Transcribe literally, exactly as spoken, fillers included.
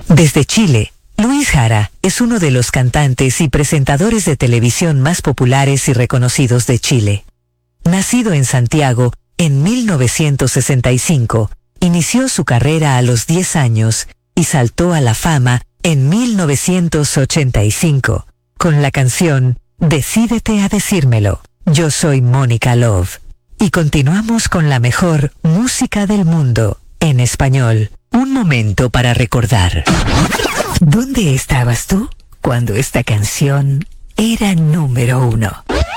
Desde Chile, Luis Jara es uno de los cantantes y presentadores de televisión más populares y reconocidos de Chile. Nacido en Santiago en mil novecientos sesenta y cinco, inició su carrera a los diez años y saltó a la fama en mil novecientos ochenta y cinco con la canción Decídete a decírmelo. Yo soy Mónica Love. Y continuamos con la mejor música del mundo en español. Un momento para recordar. ¿Dónde estabas tú cuando esta canción era número uno?